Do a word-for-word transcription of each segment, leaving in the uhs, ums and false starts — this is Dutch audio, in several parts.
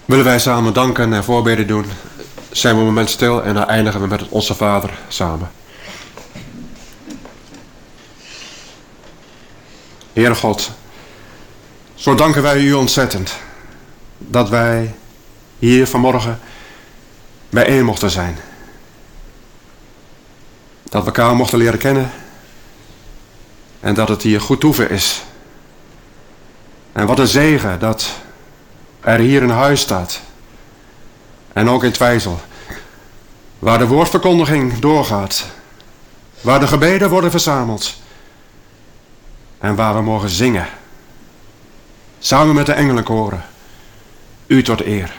Willen wij samen danken en voorbeden doen, zijn we een moment stil en dan eindigen we met het Onze Vader samen. Heere God, zo danken wij u ontzettend dat wij hier vanmorgen bijeen mochten zijn. Dat we elkaar mochten leren kennen en dat het hier goed toeven is. En wat een zegen dat er hier een huis staat. En ook in Twijzel. Waar de woordverkondiging doorgaat. Waar de gebeden worden verzameld. En waar we mogen zingen. Samen met de engelenkoren. U tot eer.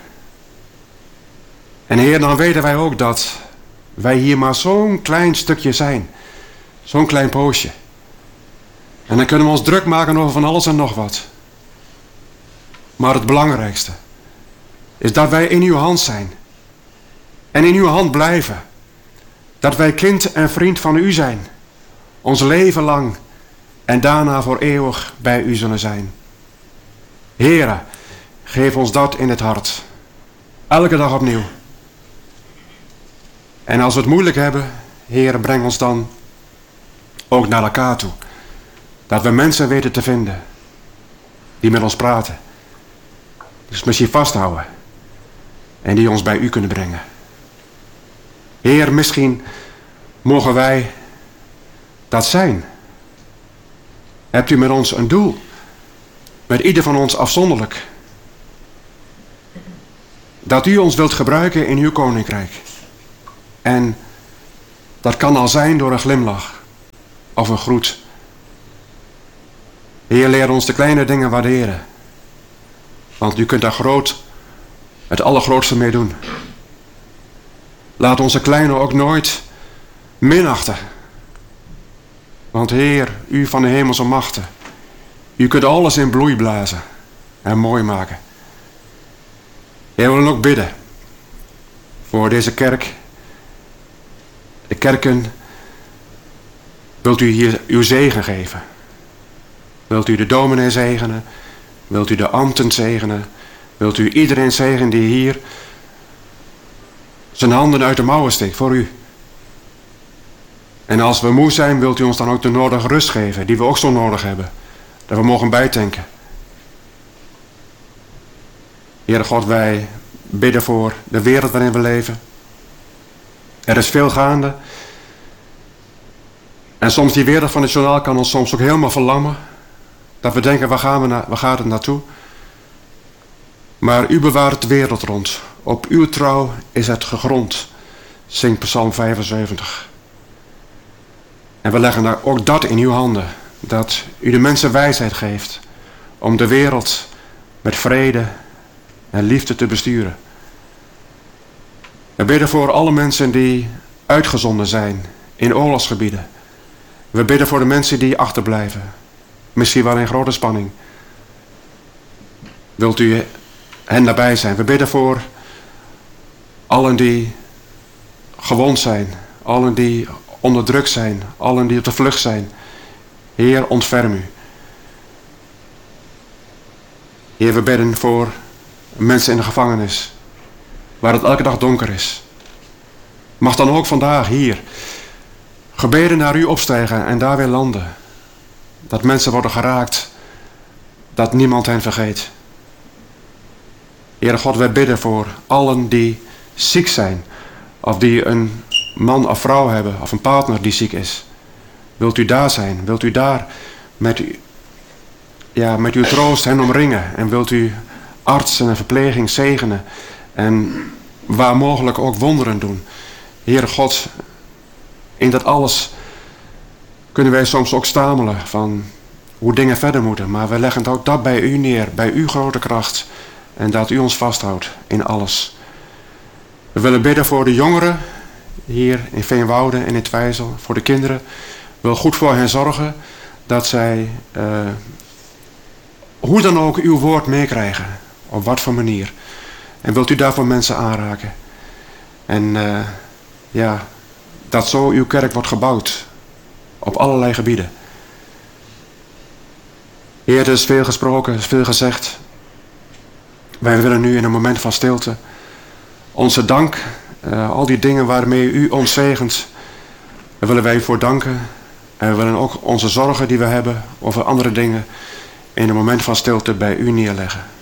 En Heer, dan weten wij ook dat wij hier maar zo'n klein stukje zijn. Zo'n klein poosje. En dan kunnen we ons druk maken over van alles en nog wat. Maar het belangrijkste is dat wij in uw hand zijn. En in uw hand blijven. Dat wij kind en vriend van u zijn. Ons leven lang. En daarna voor eeuwig bij u zullen zijn. Heere, geef ons dat in het hart. Elke dag opnieuw. En als we het moeilijk hebben, Heere, breng ons dan ook naar elkaar toe. Dat we mensen weten te vinden. Die met ons praten. Dus misschien vasthouden. En die ons bij u kunnen brengen. Heer, misschien mogen wij dat zijn. Hebt u met ons een doel? Met ieder van ons afzonderlijk. Dat u ons wilt gebruiken in uw koninkrijk. En dat kan al zijn door een glimlach. Of een groet. Heer, leer ons de kleine dingen waarderen. Want u kunt daar groot, het allergrootste mee doen. Laat onze kleine ook nooit minachten. Want Heer, u van de hemelse machten. U kunt alles in bloei blazen en mooi maken. Heer, we willen ook bidden. Voor deze kerk. De kerken. Wilt u hier uw zegen geven. Wilt u de dominee zegenen. Wilt u de ambten zegenen. Wilt u iedereen zegenen die hier zijn handen uit de mouwen steekt voor u. En als we moe zijn, wilt u ons dan ook de nodige rust geven, die we ook zo nodig hebben. Dat we mogen bijtanken. Heere God, wij bidden voor de wereld waarin we leven. Er is veel gaande. En soms die wereld van het journaal kan ons soms ook helemaal verlammen. Dat we denken, waar gaan we na, waar gaat het naartoe? Maar u bewaart de wereld rond. Op uw trouw is het gegrond. Zingt Psalm vijfenzeventig. En we leggen daar ook dat in uw handen. Dat u de mensen wijsheid geeft. Om de wereld met vrede en liefde te besturen. We bidden voor alle mensen die uitgezonden zijn in oorlogsgebieden. We bidden voor de mensen die achterblijven. Misschien wel in grote spanning. Wilt u hen nabij zijn? We bidden voor allen die gewond zijn. Allen die onderdrukt zijn. Allen die op de vlucht zijn. Heer, ontferm u. Heer, we bidden voor mensen in de gevangenis. Waar het elke dag donker is. Mag dan ook vandaag hier gebeden naar u opstijgen en daar weer landen. Dat mensen worden geraakt. Dat niemand hen vergeet. Heere God, wij bidden voor allen die ziek zijn. Of die een man of vrouw hebben. Of een partner die ziek is. Wilt u daar zijn? Wilt u daar met, u, ja, met uw troost hen omringen? En wilt u artsen en verpleging zegenen? En waar mogelijk ook wonderen doen. Heere God, in dat alles kunnen wij soms ook stamelen van hoe dingen verder moeten. Maar we leggen ook dat bij u neer, bij uw grote kracht. En dat u ons vasthoudt in alles. We willen bidden voor de jongeren hier in Veenwouden en in Twijzel. Voor de kinderen. We willen goed voor hen zorgen dat zij uh, hoe dan ook uw woord meekrijgen. Op wat voor manier. En wilt u daarvoor mensen aanraken. En uh, ja, dat zo uw kerk wordt gebouwd. Op allerlei gebieden. Heer, er is veel gesproken, er is veel gezegd. Wij willen nu in een moment van stilte onze dank, uh, al die dingen waarmee u ons zegent, daar willen wij voor danken. En we willen ook onze zorgen die we hebben over andere dingen in een moment van stilte bij u neerleggen.